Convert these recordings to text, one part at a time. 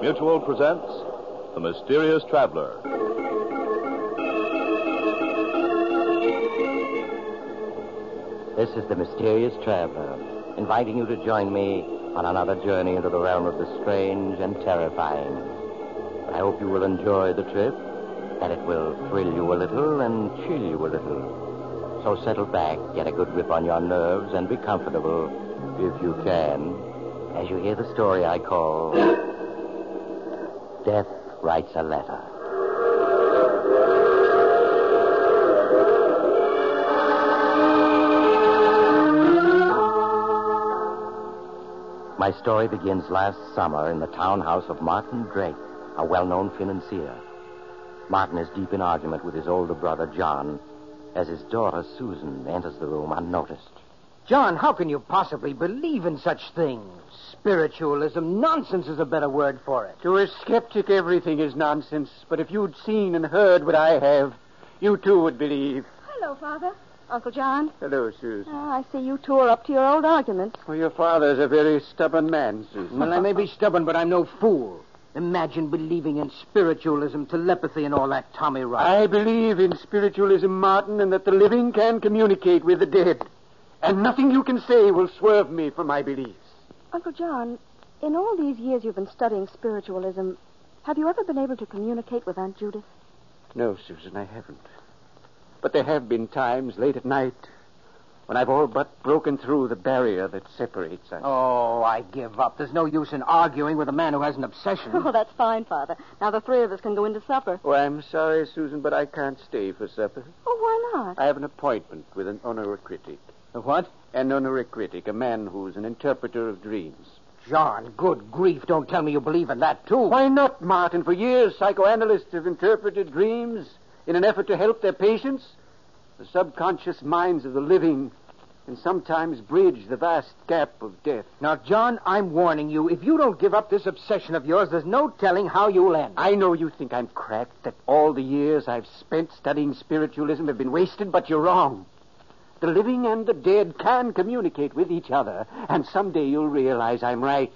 Mutual presents The Mysterious Traveler. This is The Mysterious Traveler, inviting you to join me on another journey into the realm of the strange and terrifying. I hope you will enjoy the trip, that it will thrill you a little and chill you a little. So settle back, get a good grip on your nerves, and be comfortable, if you can, as you hear the story I call Death Writes a Letter. My story begins last summer in the townhouse of Martin Drake, a well-known financier. Martin is deep in argument with his older brother, John, as his daughter, Susan, enters the room unnoticed. John, how can you possibly believe in such things? Spiritualism, nonsense is a better word for it. To a skeptic, everything is nonsense. But if you'd seen and heard what I have, you too would believe. Hello, Father. Uncle John. Hello, Susan. Oh, I see you two are up to your old arguments. Well, your father's a very stubborn man, Susan. Well, I may be stubborn, but I'm no fool. Imagine believing in spiritualism, telepathy, and all that Tommy rot. I believe in spiritualism, Martin, and that the living can communicate with the dead. And nothing you can say will swerve me from my beliefs. Uncle John, in all these years you've been studying spiritualism, have you ever been able to communicate with Aunt Judith? No, Susan, I haven't. But there have been times late at night when I've all but broken through the barrier that separates us. Oh, I give up. There's no use in arguing with a man who has an obsession. Oh, that's fine, Father. Now the three of us can go into supper. Oh, I'm sorry, Susan, but I can't stay for supper. Oh, why not? I have an appointment with an honoricritic. A what? An honoricritic, a man who's an interpreter of dreams. John, good grief, don't tell me you believe in that, too. Why not, Martin? For years, psychoanalysts have interpreted dreams in an effort to help their patients, the subconscious minds of the living, and sometimes bridge the vast gap of death. Now, John, I'm warning you, if you don't give up this obsession of yours, there's no telling how you'll end. I know you think I'm cracked, that all the years I've spent studying spiritualism have been wasted, but you're wrong. The living and the dead can communicate with each other, and someday you'll realize I'm right.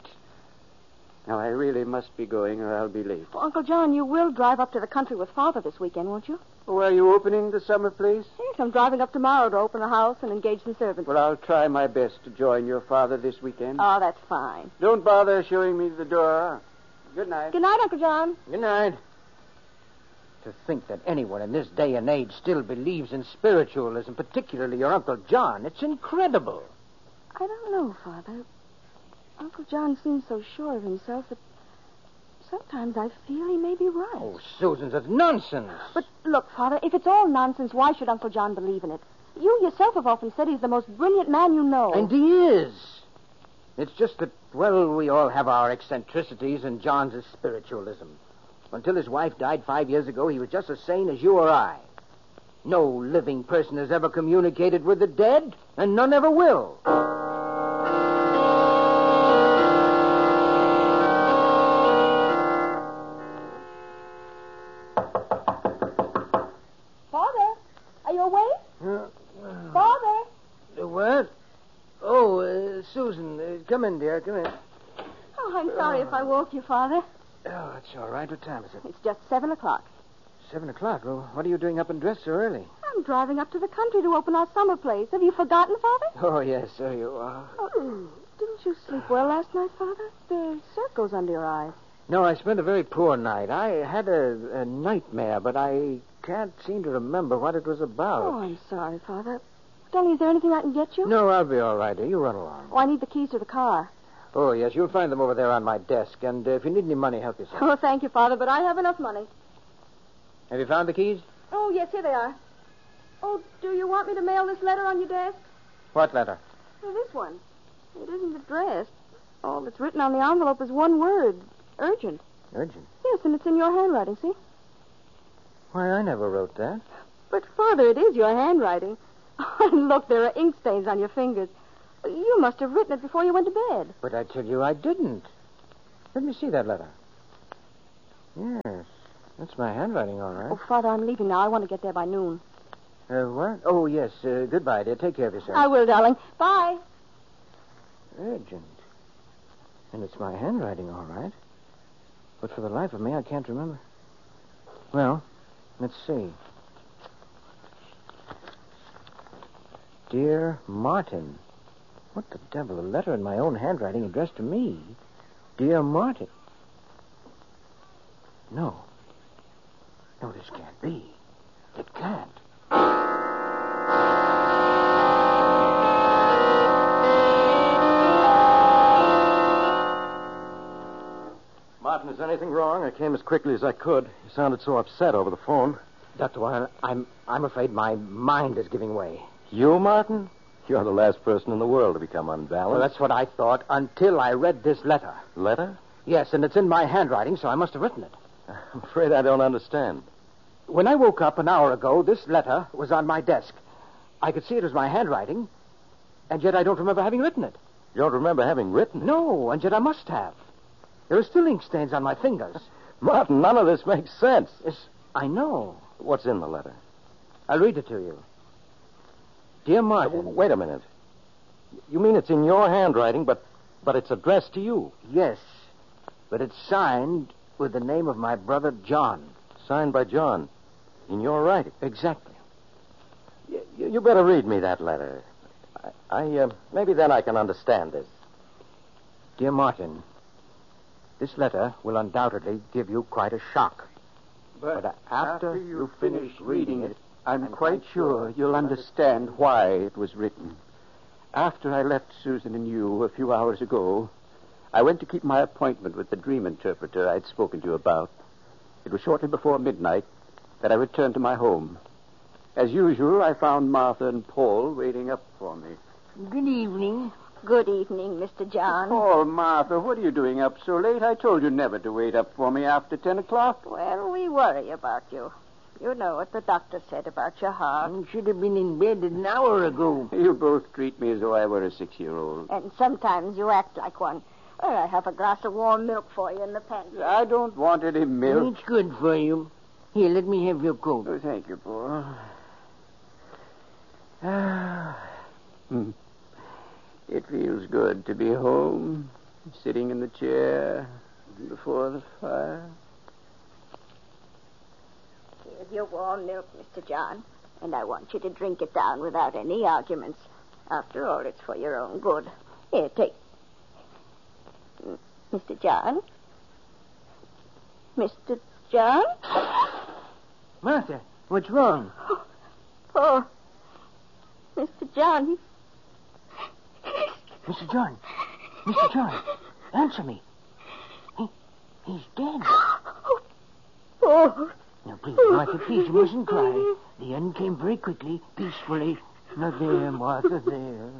Now, I really must be going, or I'll be late. Well, Uncle John, you will drive up to the country with Father this weekend, won't you? Oh, are you opening the summer place? Yes, I'm driving up tomorrow to open the house and engage some servants. Well, I'll try my best to join your father this weekend. Oh, that's fine. Don't bother showing me the door. Good night. Good night, Uncle John. Good night. To think that anyone in this day and age still believes in spiritualism, particularly your Uncle John, it's incredible. I don't know, Father. Uncle John seems so sure of himself that sometimes I feel he may be right. Oh, Susan, that's nonsense. But look, Father, if it's all nonsense, why should Uncle John believe in it? You yourself have often said he's the most brilliant man you know. And he is. It's just that, well, we all have our eccentricities, and John's is spiritualism. Until his wife died 5 years ago, he was just as sane as you or I. No living person has ever communicated with the dead, and none ever will. Father, are you awake? Father? What? Oh, Susan, come in, dear, come in. Oh, I'm sorry if I woke you, Father. Oh, that's all right. What time is it? It's just 7 o'clock. 7 o'clock. Well, what are you doing up and dressed so early? I'm driving up to the country to open our summer place. Have you forgotten, Father? Oh, yes, so you are. Oh, didn't you sleep well last night, Father? There's circles under your eyes. No, I spent a very poor night. I had a nightmare, but I can't seem to remember what it was about. Oh, I'm sorry, Father. Tell me, is there anything I can get you? No, I'll be all right, dear. You run along. Oh, I need the keys to the car. Oh, yes, you'll find them over there on my desk. And if you need any money, help yourself. Oh, thank you, Father, but I have enough money. Have you found the keys? Oh, yes, here they are. Oh, do you want me to mail this letter on your desk? What letter? Oh, this one. It isn't addressed. All that's written on the envelope is one word. Urgent. Urgent? Yes, and it's in your handwriting, see? Why, I never wrote that. But, Father, it is your handwriting. And look, there are ink stains on your fingers. You must have written it before you went to bed. But I tell you, I didn't. Let me see that letter. Yes, that's my handwriting, all right. Oh, Father, I'm leaving now. I want to get there by noon. What? Oh, yes. Goodbye, dear. Take care of yourself. I will, darling. Bye. Urgent. And it's my handwriting, all right. But for the life of me, I can't remember. Well, let's see. Dear Martin. What the devil? A letter in my own handwriting addressed to me. Dear Martin. No. No, this can't be. It can't. Martin, is anything wrong? I came as quickly as I could. You sounded so upset over the phone. Dr. Warren, I'm afraid my mind is giving way. You, Martin? You're the last person in the world to become unbalanced. Well, that's what I thought until I read this letter. Letter? Yes, and it's in my handwriting, so I must have written it. I'm afraid I don't understand. When I woke up an hour ago, this letter was on my desk. I could see it was my handwriting, and yet I don't remember having written it. You don't remember having written it? No, and yet I must have. There are still ink stains on my fingers. Martin, none of this makes sense. Yes, I know. What's in the letter? I'll read it to you. Dear Martin. Wait a minute. You mean it's in your handwriting, but it's addressed to you? Yes, but it's signed with the name of my brother John. Signed by John. In your writing? Exactly. You better read me that letter. Maybe then I can understand this. Dear Martin, this letter will undoubtedly give you quite a shock. But after you finish reading it, I'm quite sure you'll understand why it was written. After I left Susan and you a few hours ago, I went to keep my appointment with the dream interpreter I'd spoken to you about. It was shortly before midnight that I returned to my home. As usual, I found Martha and Paul waiting up for me. Good evening. Good evening, Mr. John. Paul, Martha, what are you doing up so late? I told you never to wait up for me after 10 o'clock. Well, we worry about you. You know what the doctor said about your heart. You should have been in bed an hour ago. You both treat me as though I were a 6-year-old. And sometimes you act like one. Well, I have a glass of warm milk for you in the pantry. I don't want any milk. It's good for you. Here, let me have your coat. Oh, thank you, Paul. It feels good to be home, sitting in the chair before the fire. Here's your warm milk, Mr. John. And I want you to drink it down without any arguments. After all, it's for your own good. Here, take. Mr. John? Mr. John? Martha, what's wrong? Oh, Mr. John. Mr. John. Mr. John, answer me. He's dead. Oh. Now, please, Martha, please, you mustn't cry. The end came very quickly, peacefully. Now, there, Martha, there.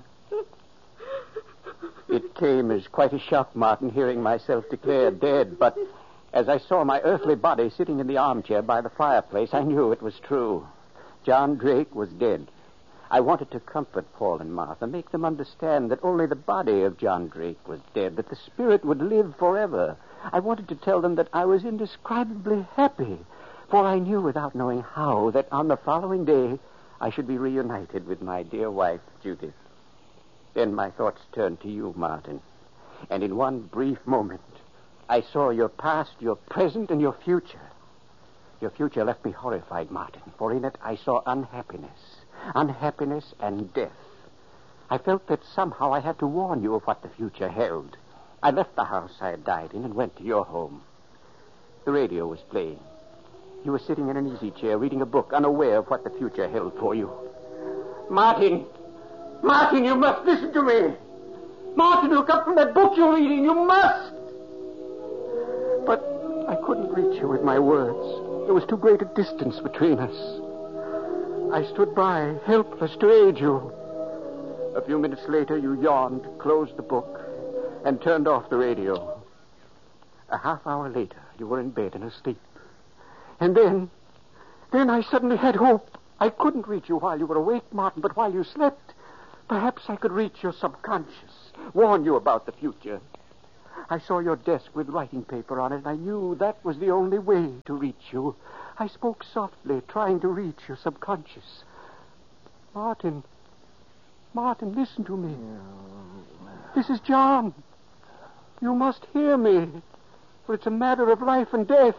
It came as quite a shock, Martin, hearing myself declared dead, but as I saw my earthly body sitting in the armchair by the fireplace, I knew it was true. John Drake was dead. I wanted to comfort Paul and Martha, make them understand that only the body of John Drake was dead, that the spirit would live forever. I wanted to tell them that I was indescribably happy, for I knew without knowing how that on the following day I should be reunited with my dear wife, Judith. Then my thoughts turned to you, Martin, and in one brief moment I saw your past, your present, and your future. Your future left me horrified, Martin, for in it I saw unhappiness and death. I felt that somehow I had to warn you of what the future held. I left the house I had died in and went to your home. The radio was playing. You were sitting in an easy chair reading a book, unaware of what the future held for you. Martin, you must listen to me. Martin, look up from that book you're reading. You must. But I couldn't reach you with my words. There was too great a distance between us. I stood by, helpless to aid you. A few minutes later, you yawned, closed the book, and turned off the radio. A half hour later, you were in bed and asleep. And then I suddenly had hope. I couldn't reach you while you were awake, Martin, but while you slept, perhaps I could reach your subconscious, warn you about the future. I saw your desk with writing paper on it, and I knew that was the only way to reach you. I spoke softly, trying to reach your subconscious. Martin, listen to me. This is John. You must hear me. For it's a matter of life and death.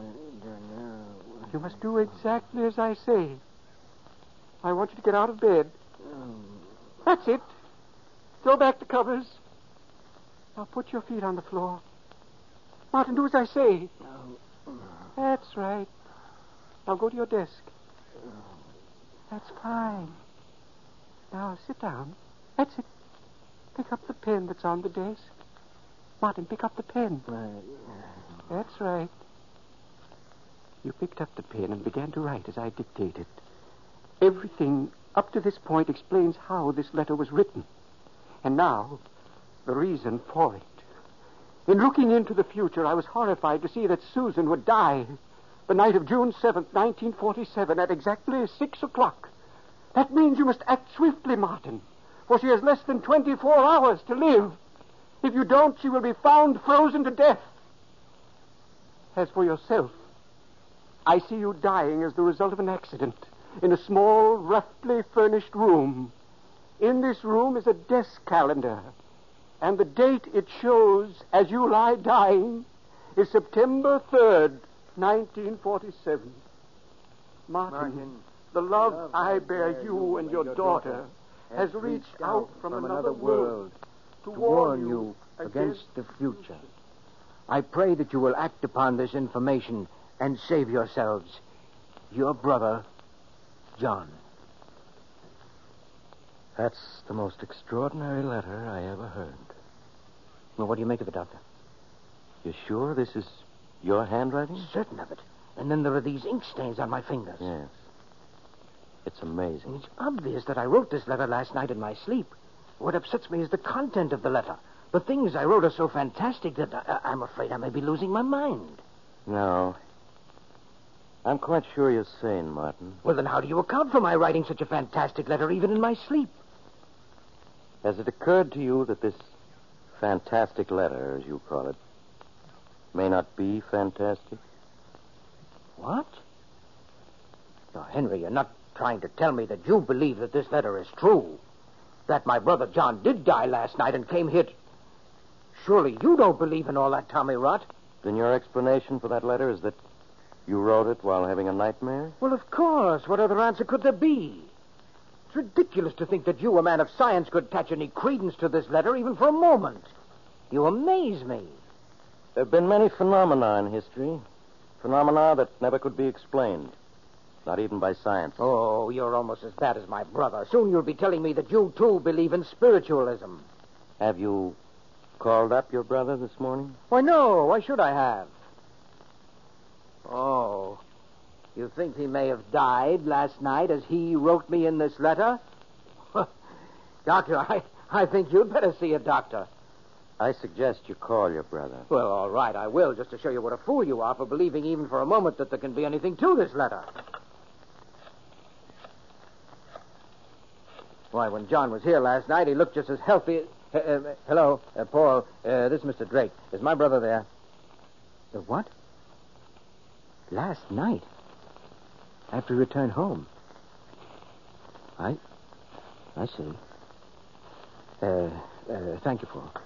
You must do exactly as I say. I want you to get out of bed. That's it. Throw back the covers. Now put your feet on the floor. Martin, do as I say. That's right. Now go to your desk. That's fine. Now sit down. That's it. Pick up the pen that's on the desk. Martin, pick up the pen. That's right. You picked up the pen and began to write as I dictated. Everything up to this point explains how this letter was written. And now, the reason for it. In looking into the future, I was horrified to see that Susan would die the night of June 7th, 1947, at exactly 6 o'clock. That means you must act swiftly, Martin, for she has less than 24 hours to live. If you don't, she will be found frozen to death. As for yourself, I see you dying as the result of an accident in a small, roughly furnished room. In this room is a desk calendar, and the date it shows as you lie dying is September 3rd, 1947. Martin, the love I bear you and your daughter has reached out from another world to warn you against the future. I pray that you will act upon this information and save yourselves. Your brother, John. That's the most extraordinary letter I ever heard. Well, what do you make of it, Doctor? You sure this is your handwriting? Certain of it. And then there are these ink stains on my fingers. Yes. It's amazing. It's obvious that I wrote this letter last night in my sleep. What upsets me is the content of the letter. The things I wrote are so fantastic that I'm afraid I may be losing my mind. No. I'm quite sure you're sane, Martin. Well, then how do you account for my writing such a fantastic letter even in my sleep? Has it occurred to you that this fantastic letter, as you call it, may not be fantastic? What? Now, Henry, you're not trying to tell me that you believe that this letter is true. That my brother John did die last night and came here. Surely you don't believe in all that Tommy rot. Then your explanation for that letter is that you wrote it while having a nightmare? Well, of course. What other answer could there be? It's ridiculous to think that you, a man of science, could attach any credence to this letter even for a moment. You amaze me. There have been many phenomena in history. Phenomena that never could be explained. Not even by science. Oh, you're almost as bad as my brother. Soon you'll be telling me that you, too, believe in spiritualism. Have you called up your brother this morning? Why, no. Why should I have? Oh, you think he may have died last night as he wrote me in this letter? Doctor, I think you'd better see a doctor. I suggest you call your brother. Well, all right, I will, just to show you what a fool you are for believing even for a moment that there can be anything to this letter. Why, when John was here last night, he looked just as healthy. Hello, Paul. This is Mr. Drake. Is my brother there? The what? Last night? After he returned home? I see. Thank you, Paul.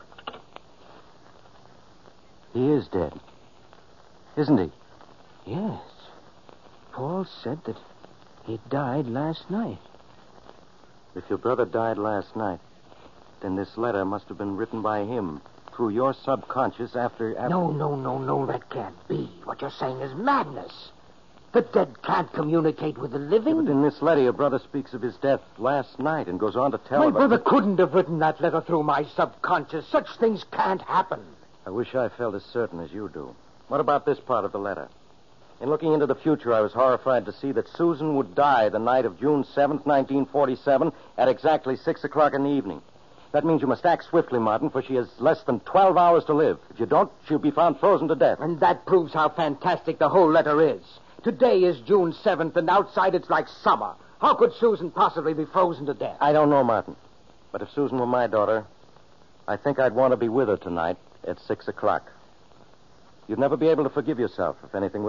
He is dead. Isn't he? Yes. Paul said that he died last night. If your brother died last night, then this letter must have been written by him through your subconscious after... No, that can't be. What you're saying is madness. The dead can't communicate with the living. Yeah, but in this letter, your brother speaks of his death last night and goes on to tell My about... brother couldn't have written that letter through my subconscious. Such things can't happen. I wish I felt as certain as you do. What about this part of the letter? In looking into the future, I was horrified to see that Susan would die the night of June 7th, 1947, at exactly 6 o'clock in the evening. That means you must act swiftly, Martin, for she has less than 12 hours to live. If you don't, she'll be found frozen to death. And that proves how fantastic the whole letter is. Today is June 7th, and outside it's like summer. How could Susan possibly be frozen to death? I don't know, Martin. But if Susan were my daughter, I think I'd want to be with her tonight at 6 o'clock. You'd never be able to forgive yourself if anything